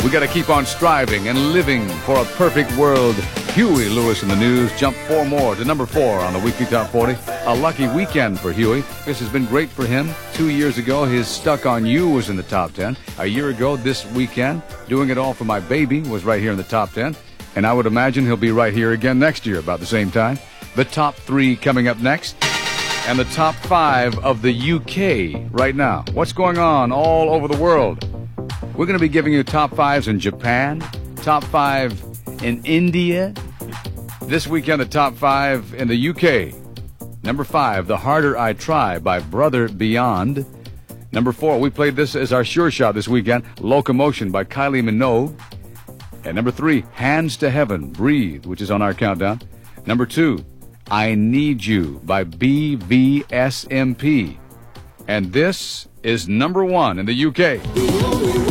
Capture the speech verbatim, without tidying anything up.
We got to keep on striving and living for a perfect world. Huey Lewis in the news jumped four more to number four on the weekly top forty. A lucky weekend for Huey. This has been great for him. Two years ago, his Stuck on You was in the top ten. A year ago, this weekend, Doing It All for My Baby was right here in the top ten. And I would imagine he'll be right here again next year about the same time. The top three coming up next. And the top five of the U K right now. What's going on all over the world? We're going to be giving you top fives in Japan, top five in India. This weekend, the top five in the U K. Number five, The Harder I Try by Brother Beyond. Number four, we played this as our sure shot this weekend, Locomotion by Kylie Minogue. And number three, Hands to Heaven, Breathe, which is on our countdown. Number two, I Need You by B V S M P. And this is number one in the U K.